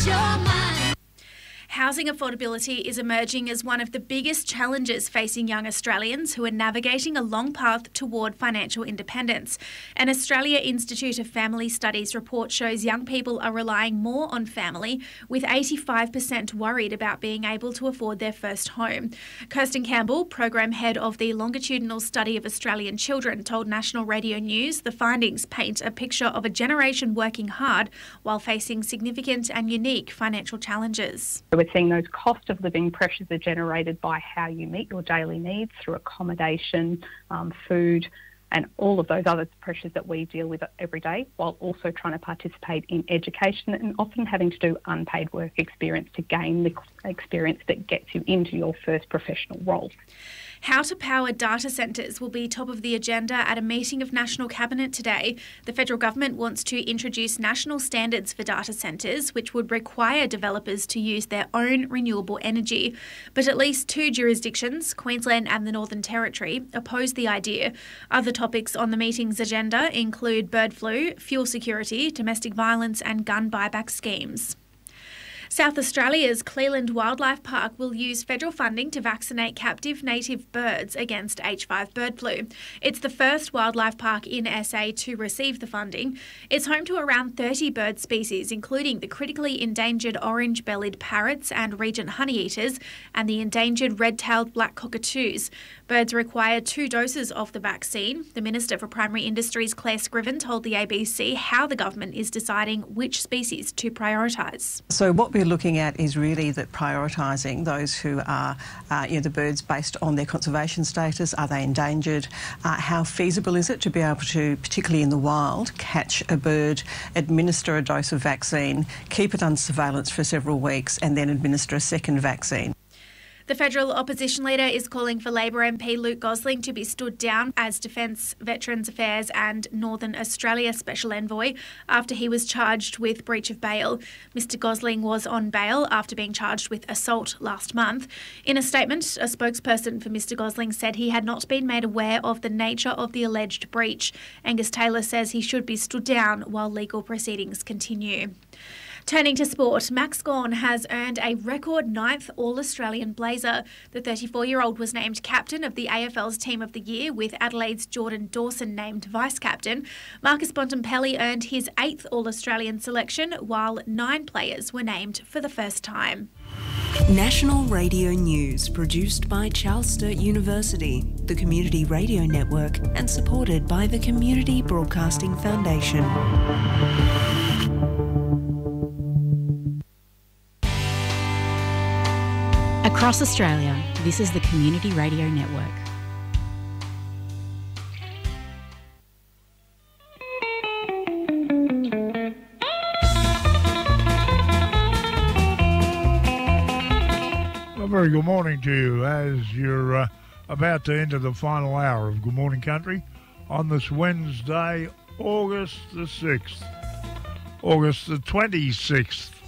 Housing affordability is emerging as one of the biggest challenges facing young Australians who are navigating a long path toward financial independence. An Australia Institute of Family Studies report shows young people are relying more on family, with 85% worried about being able to afford their first home. Kirsten Campbell, Program Head of the Longitudinal Study of Australian Children, told National Radio News the findings paint a picture of a generation working hard while facing significant and unique financial challenges. We're seeing those cost of living pressures are generated by how you meet your daily needs through accommodation, food, and all of those other pressures that we deal with every day, while also trying to participate in education and often having to do unpaid work experience to gain the experience that gets you into your first professional role. How to power data centres will be top of the agenda at a meeting of National Cabinet today. The federal government wants to introduce national standards for data centres, which would require developers to use their own renewable energy. But at least two jurisdictions, Queensland and the Northern Territory, oppose the idea. Other topics on the meeting's agenda include bird flu, fuel security, domestic violence and gun buyback schemes. South Australia's Cleland Wildlife Park will use federal funding to vaccinate captive native birds against H5 bird flu. It's the first wildlife park in SA to receive the funding. It's home to around 30 bird species, including the critically endangered orange-bellied parrots and regent honeyeaters and the endangered red-tailed black cockatoos. Birds require 2 doses of the vaccine. The Minister for Primary Industries, Claire Scriven, told the ABC how the government is deciding which species to prioritise. So what we're looking at is really that prioritising those who are, the birds based on their conservation status. Are they endangered? How feasible is it to be able to, particularly in the wild, catch a bird, administer a dose of vaccine, keep it under surveillance for several weeks and then administer a second vaccine? The federal opposition leader is calling for Labor MP Luke Gosling to be stood down as Defence, Veterans Affairs and Northern Australia Special Envoy after he was charged with breach of bail. Mr Gosling was on bail after being charged with assault last month. In a statement, a spokesperson for Mr Gosling said he had not been made aware of the nature of the alleged breach. Angus Taylor says he should be stood down while legal proceedings continue. Turning to sport, Max Gawn has earned a record 9th All-Australian blazer. The 34-year-old was named captain of the AFL's Team of the Year, with Adelaide's Jordan Dawson named vice-captain. Marcus Bontempelli earned his 8th All-Australian selection, while 9 players were named for the first time. National Radio News, produced by Charles Sturt University, the Community Radio Network, and supported by the Community Broadcasting Foundation. Across Australia, this is the Community Radio Network. A very good morning to you as you're about to enter the final hour of Good Morning Country on this Wednesday, August the 6th. August the 26th.